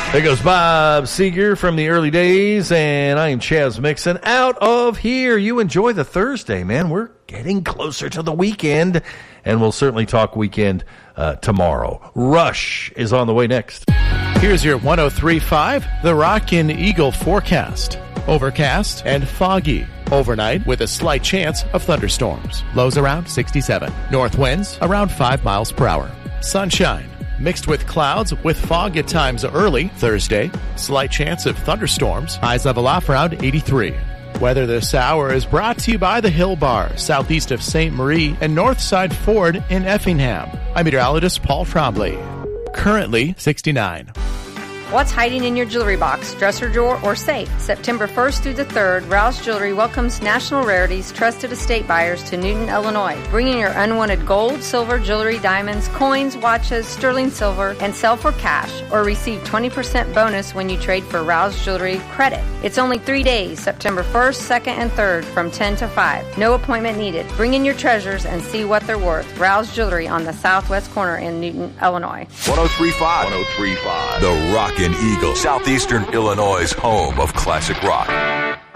There goes Bob Seger from the early days, and I am Chaz Mixon out of here. You enjoy the Thursday, man. We're getting closer to the weekend, and we'll certainly talk weekend tomorrow. Rush is on the way next. Here's your 103.5, The Rockin' Eagle forecast. Overcast and foggy. Overnight with a slight chance of thunderstorms. Lows around 67. North winds around 5 miles per hour. Sunshine mixed with clouds with fog at times early Thursday. Slight chance of thunderstorms. Highs level off around 83. Weather this hour is brought to you by the Hill Bar, southeast of St. Marie and Northside Ford in Effingham. I'm meteorologist Paul Trombley. Currently 69. What's hiding in your jewelry box, dresser drawer, or safe? September 1st through the 3rd, Rouse Jewelry welcomes National Rarities trusted estate buyers to Newton, Illinois. Bring in your unwanted gold, silver, jewelry, diamonds, coins, watches, sterling silver, and sell for cash, or receive 20% bonus when you trade for Rouse Jewelry credit. It's only 3 days, September 1st, 2nd, and 3rd from 10 to 5. No appointment needed. Bring in your treasures and see what they're worth. Rouse Jewelry on the southwest corner in Newton, Illinois. 103.5. The Rockin' Eagle, southeastern Illinois' home of classic rock.